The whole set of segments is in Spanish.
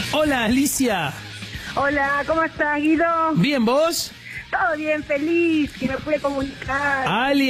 Hola, Alicia. Hola, ¿cómo estás, Guido? Bien, ¿vos? Todo bien, feliz, que me pude comunicar.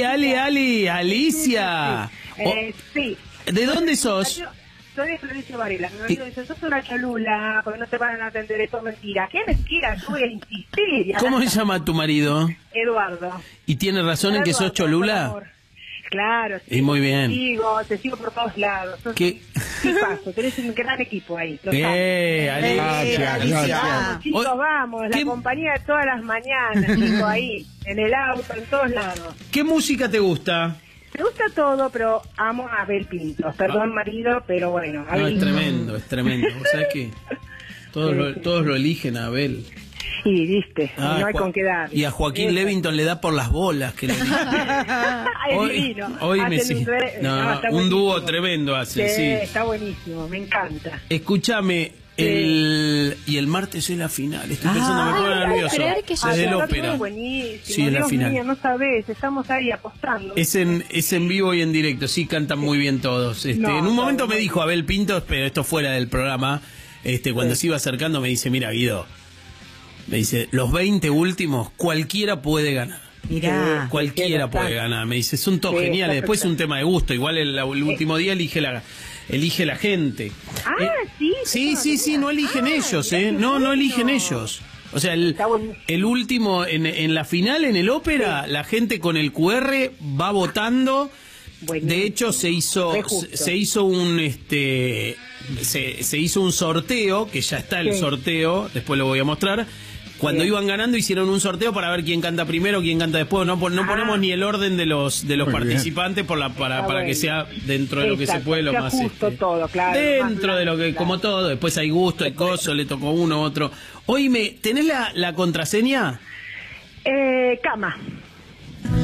Alicia. Sí. ¿De dónde sos? Soy de Florencio Varela. Mi marido dice, sos una cholula, porque no te van a atender, esto es mentira. ¿Qué mentira? Yo voy a insistir. ¿Cómo se llama tu marido? Eduardo. ¿Y tiene razón en que sos cholula? Claro, sí. Y muy bien. Te sigo por todos lados. ¿Qué? Sí, paso, tenés un gran equipo ahí. Alicia. Vamos, chicos, vamos, la compañía de todas las mañanas, chicos, ahí, en el auto, en todos lados. ¿Qué música te gusta? Me gusta todo, pero amo a Abel Pintos. Perdón, marido, pero bueno. No, es tremendo. ¿Vos sabés qué? Todos lo eligen a Abel. Sí, viste, no hay con qué dar. Y a Joaquín Levington le da por las bolas. Que hoy me un dúo tremendo hace, sí. Sí, está buenísimo, me encanta. Escúchame, y el martes es la final. Estoy pensando, me pone nervioso. Desde el ópera. Sí, es la final. Mío, no sabés, estamos ahí apostando. Es en vivo y en directo, sí, cantan muy bien todos. En un momento me dijo Abel Pintos, pero esto fuera del programa, cuando se iba acercando me dice, mira, Guido, me dice, los 20 últimos, cualquiera puede ganar. Mirá, cualquiera puede ganar. Me dice, son todos geniales. Después es un tema de gusto. Igual el último día elige la gente. Sí, no eligen ellos, No eligen ellos. O sea, el último, en la final, en el ópera, la gente con el QR va votando. Buenísimo. De hecho, se hizo un sorteo, que ya está el sorteo, después lo voy a mostrar. Cuando iban ganando hicieron un sorteo para ver quién canta primero, quién canta después. No ponemos ni el orden de los participantes para que sea dentro de lo que se puede, lo más justo todo, claro, dentro de lo que, como todo. Después hay gusto, hay coso, le tocó uno, otro. Oíme, ¿tenés la contraseña? Cama.